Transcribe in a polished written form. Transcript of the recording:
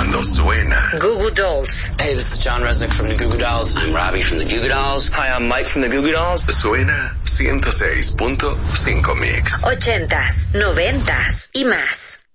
cuando suena. Goo Goo Dolls. Hey, this is John Resnick from the Goo Goo Dolls. I'm Robbie from the Goo Goo Dolls. Hi, I'm Mike from the Goo Goo Dolls. Suena 106.5 Mix. 80s, 90s y más.